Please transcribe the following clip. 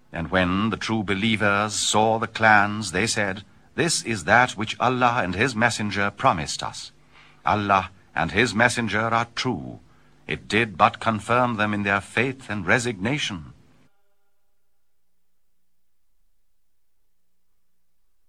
And when the true believers saw the clans, they said, "This is that which Allah and his messenger promised us. Allah and his messenger are true. It did but confirm them in their faith and resignation."